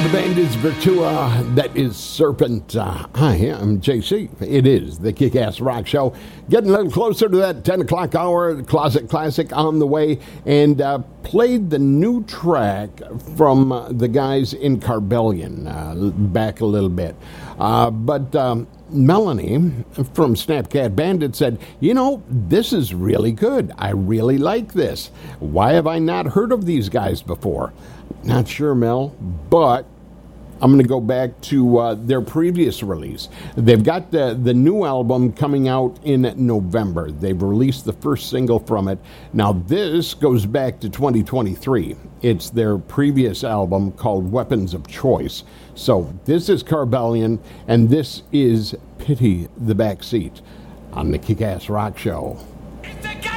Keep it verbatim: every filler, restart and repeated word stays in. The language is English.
The band is Virtua. That is Serpent. Uh, hi, I'm J C. It is the Kick-Ass Rock Show. Getting a little closer to that ten o'clock hour. Closet Classic on the way. And uh, played the new track from uh, the guys in Carbellion uh, back a little bit. Uh, but um, Melanie from Snapcat Bandit said, you know, this is really good. I really like this. Why have I not heard of these guys before? Not sure, Mel, but I'm going to go back to uh, their previous release. They've got the, the new album coming out in November. They've released the first single from it. Now, this goes back to twenty twenty-three. It's their previous album called Weapons of Choice. So this is Carbellion, and this is Pity the Backseat on the Kick-Ass Rock Show.